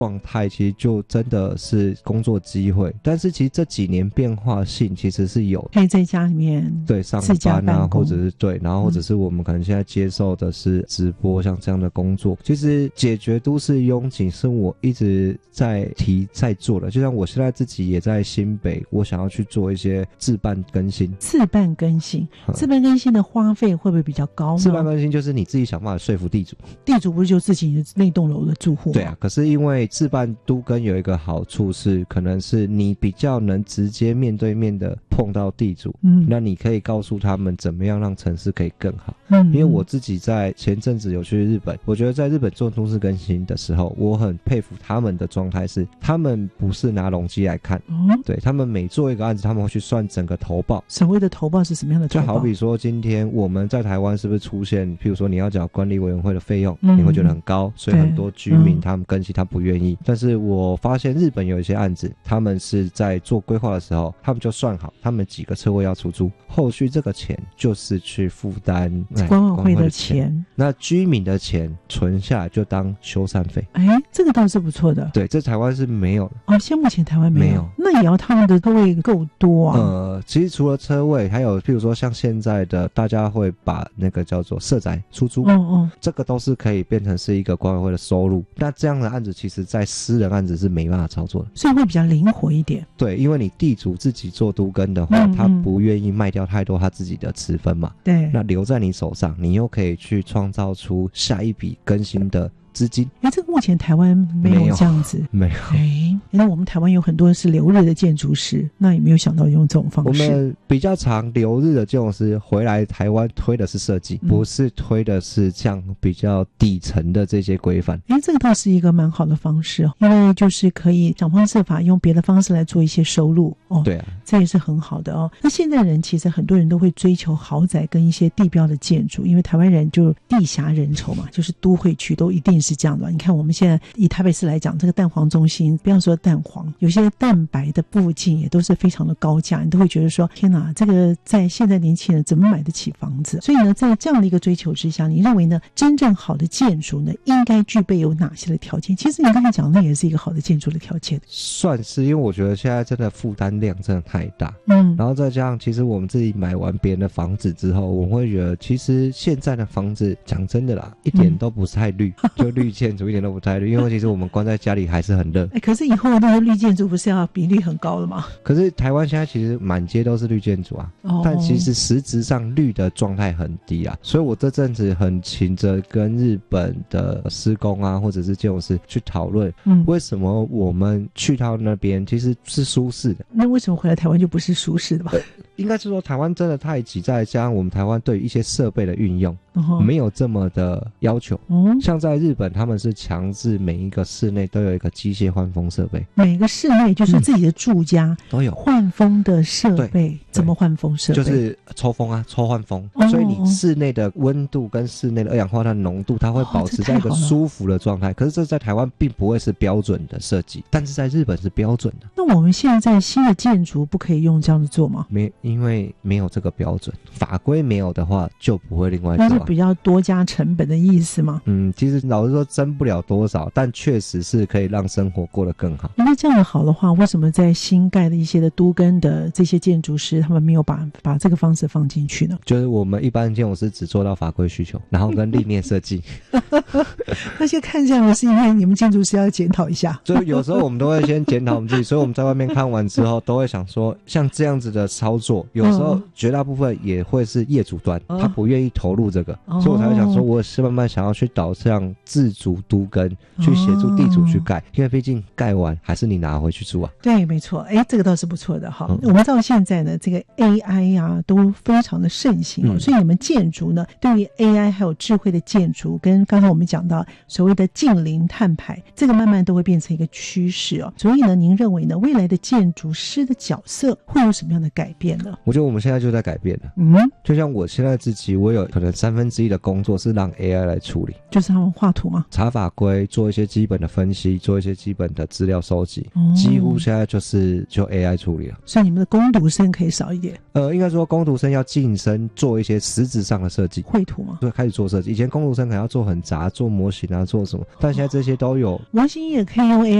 状态其实就真的是工作机会，但是其实这几年变化性其实是有， 可以在家里面对上班啊，或者是对，然后或者是我们可能现在接受的是直播像这样的工作，其实解决都市拥挤是我一直在在做的，就像我现在自己也在新北，我想要去做一些自办更新。 自办更新的花费会不会比较高呢？ 自办更新就是你自己想办法说服地主， 地主不是就自己那栋楼的住户吗？ 对啊，可是因为自办都更有一个好处是，可能是你比较能直接面对面的碰到地主，那你可以告诉他们怎么样让城市可以更好。因为我自己在前阵子有去日本，我觉得在日本做都市更新的时候，我很佩服他们的状态是，他们不是拿容积来看，对，他们每做一个案子，他们会去算整个投报。 所谓的投报是什么样的投报？ 就好比说今天我们在台湾是不是出现，譬如说你要缴管理委员会的费用，你会觉得很高，所以很多居民他们更新他不愿意，但是我发现日本有一些案子，他们是在做规划的时候，他们就算好他们几个车位要出租，后续这个钱就是去负担管委会的钱， 那居民的钱存下来就当修缮费。 这个倒是不错的。 对，这台湾是没有的。 现在目前台湾没有，那也要他们的车位够多啊。 其实除了车位，还有譬如说像现在的大家会把那个叫做社宅出租，这个都是可以变成是一个管委会的收入。那这样的案子其实在私人案子是没办法操作的， 所以会比较灵活一点。 对，因为你地主自己做都更的话，他不愿意卖掉太多他自己的持分嘛， 对， 那留在你手上，你又可以去创造出下一笔更新的资金。 这个目前台湾没有这样子， 没有。 那我们台湾有很多是留日的建筑师，那也没有想到用这种方式。 我们比较常留日的建筑师回来台湾推的是设计，不是推的是像比较底层的这些规范。 这个倒是一个蛮好的方式，因为就是可以想方设法用别的方式来做一些收入。 对啊， 这也是很好的。那现在人其实很多人都会追求豪宅跟一些地标的建筑，因为台湾人就地狭人稠嘛，就是都会区都一定是这样的。你看我们现在以台北市来讲，这个蛋黄中心，不要说蛋黄，有些蛋白的附近也都是非常的高价，你都会觉得说天哪，这个在现在年轻人怎么买得起房子？所以呢，在这样的一个追求之下，你认为呢，真正好的建筑呢，应该具备有哪些的条件？其实你刚才讲的那也是一个好的建筑的条件。 算是，因为我觉得现在真的负担量真的太大，然后再加上其实我们自己买完别人的房子之后，我会觉得其实现在的房子讲真的啦，一点都不太绿，就绿建筑一点都不太绿，因为其实我们关在家里还是很热。 可是以后那个绿建筑不是要比率很高的吗？ 可是台湾现在其实满街都是绿建筑啊，但其实实质上绿的状态很低啊，所以我这阵子很勤着跟日本的施工啊，或者是建筑师去讨论，为什么我们去到那边其实是舒适的， 那为什么回来台湾就不是舒适的吧？ 应该是说台湾真的太挤，再加上我们台湾对于一些设备的运用没有这么的要求。像在日本他们是强制每一个室内都有一个机械换风设备， 每个室内就是自己的住家都有换风的设备。怎么换风设备？ 就是抽风啊，抽换风，所以你室内的温度跟室内的二氧化碳浓度它会保持在一个舒服的状态。可是这在台湾并不会是标准的设计，但是在日本是标准的。 那我们现在新的建筑不可以用这样子做吗？ 因为没有这个标准，法规没有的话就不会另外做。 那是比较多加成本的意思吗？ 其实老实说增不了多少，但确实是可以让生活过得更好。 那这样的好的话，为什么在新盖的一些的都更的这些建筑师他们没有把这个方式放进去呢？ 就是我们一般建筑师只做到法规需求，然后跟立面设计。 那些看起来是因为你们建筑师要检讨一下， 所以有时候我们都会先检讨我们自己，所以我们在外面看完之后都会想说，像这样子的操作，有时候绝大部分也会是业主端他不愿意投入这个，所以我才会想说，我是慢慢想要去导向自主都更，去协助地主去盖，因为毕竟盖完还是你拿回去住啊。 对，没错，这个倒是不错的哈。我们到现在呢，这个 AI 啊都非常的盛行所以你们建筑呢，对于 AI 还有智慧的建筑，跟刚才我们讲到所谓的近零碳排，这个慢慢都会变成一个趋势所以呢，您认为呢，未来的建筑师的角色会有什么样的改变呢？ 我觉得我们现在就在改变了。就像我现在自己，我有可能 1/3的工作是让 AI 来处理， 就是他们画图吗？ 查法规，做一些基本的分析，做一些基本的资料收集，几乎现在就 AI 处理了。 所以你们的工读生可以少一点。 应该说工读生要晋升做一些实质上的设计， 绘图吗？ 对，开始做设计。以前工读生可能要做很杂，做模型啊，做什么，但现在这些都有。 模型也可以用 AI